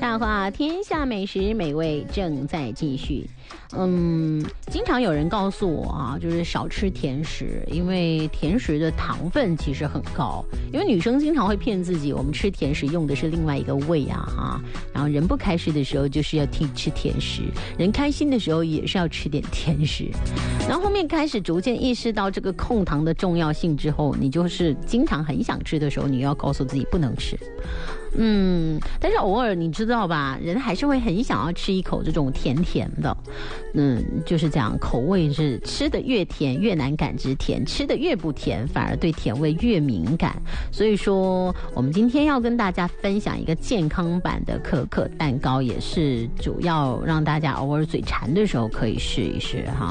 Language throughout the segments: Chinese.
大话天下美食美味正在继续。经常有人告诉我啊，就是少吃甜食，因为甜食的糖分其实很高。因为女生经常会骗自己，我们吃甜食用的是另外一个胃啊，然后人不开心的时候就是要吃甜食，人开心的时候也是要吃点甜食。然后后面开始逐渐意识到这个控糖的重要性之后，你就是经常很想吃的时候，你要告诉自己不能吃。但是偶尔你知道吧，人还是会很想要吃一口这种甜甜的。就是这样，口味是吃的越甜越难感知甜，吃的越不甜反而对甜味越敏感。所以说我们今天要跟大家分享一个健康版的可可蛋糕，也是主要让大家偶尔嘴馋的时候可以试一试哈。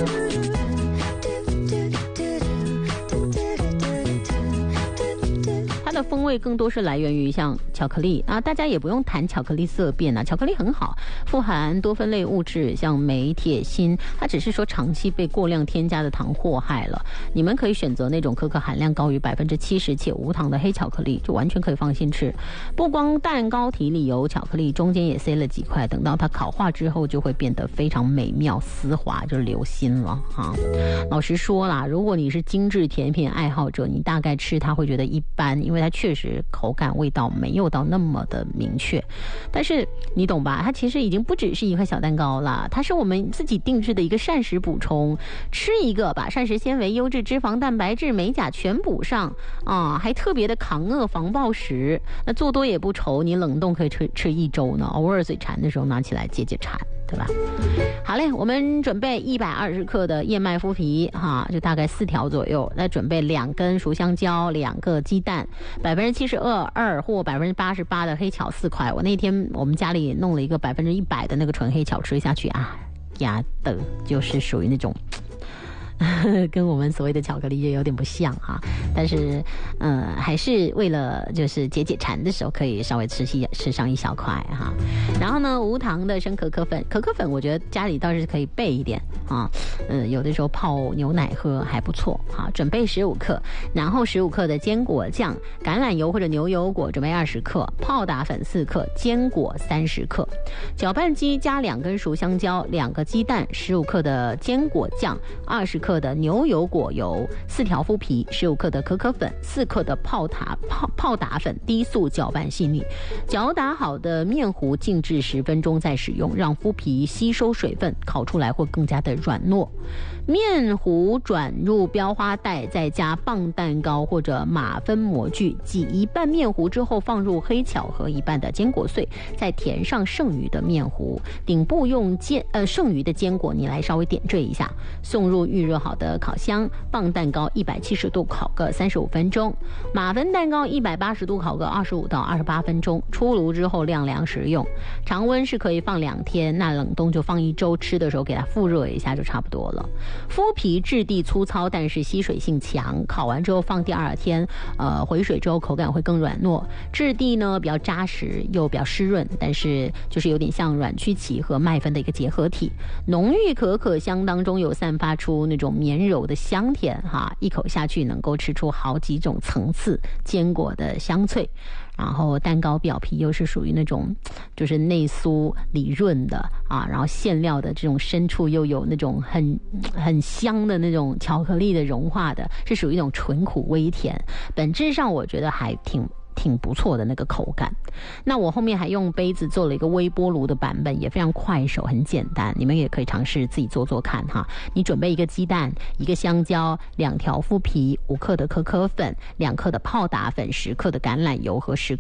它的风味更多是来源于像巧克力啊，大家也不用谈巧克力色变啊，巧克力很好，富含多酚类物质，像镁、铁、锌，它只是说长期被过量添加的糖祸害了。你们可以选择那种可可含量高于70%且无糖的黑巧克力，就完全可以放心吃。不光蛋糕体里有巧克力，中间也塞了几块，等到它烤化之后就会变得非常美妙丝滑，就是流心了哈。老实说啦，如果你是精致甜品爱好者，你大概吃它会觉得一般，因为它确实口感味道没有到那么的明确，但是你懂吧，它其实已经不只是一块小蛋糕了，它是我们自己定制的一个膳食补充，吃一个把膳食纤维、优质脂肪、蛋白质、镁钾全补上啊，还特别的抗饿防暴食。那做多也不愁，你冷冻可以吃一周呢，偶尔嘴馋的时候拿起来解解馋，对吧？好嘞，我们准备120克的燕麦麸皮哈，就大概4条左右，再准备2根熟香蕉、2个鸡蛋，72%或88%的黑巧4块。我那天我们家里弄了一个100%的那个纯黑巧吃下去啊，呀的就是属于那种跟我们所谓的巧克力也有点不像哈，但是还是为了就是解馋的时候可以稍微吃上一小块哈。然后呢，无糖的生可可粉，可可粉我觉得家里倒是可以备一点啊，有的时候泡牛奶喝还不错哈。准备15克，然后15克的坚果酱，橄榄油或者牛油果准备20克，泡打粉4克，坚果30克，搅拌机加2根熟香蕉，2个鸡蛋，15克的坚果酱，20克的牛油果油，4条麸皮，15克的可可粉，4克的泡打粉，低速搅拌细腻。搅打好的面糊静置10分钟再使用，让麸皮吸收水分，烤出来会更加的软糯。面糊转入标花袋，再加棒蛋糕或者马芬模具，挤一半面糊之后放入黑巧和一半的坚果碎，再填上剩余的面糊，顶部用剩余的坚果你来稍微点缀一下，送入预热好的烤箱。棒蛋糕170度烤个35分钟，马芬蛋糕180度烤个25到28分钟，出炉之后晾凉食用。常温是可以放2天，那冷冻就放1周，吃的时候给它复热一下就差不多了。麸皮质地粗糙，但是吸水性强，烤完之后放第2天，回水之后口感会更软糯。质地呢比较扎实又比较湿润，但是就是有点像软曲奇和麦芬的一个结合体。浓郁可可香当中有散发出那种绵柔的香甜哈，一口下去能够吃出好几种层次坚果的香脆。然后蛋糕表皮又是属于那种就是内酥里润的啊，然后馅料的这种深处又有那种很香的那种巧克力的融化的，是属于一种纯苦微甜，本质上我觉得还挺不错的那个口感。那我后面还用杯子做了一个微波炉的版本，也非常快手很简单，你们也可以尝试自己做做看哈。你准备1个鸡蛋，1个香蕉，2条麸皮，5克的可可粉，2克的泡打粉，10克的橄榄油和10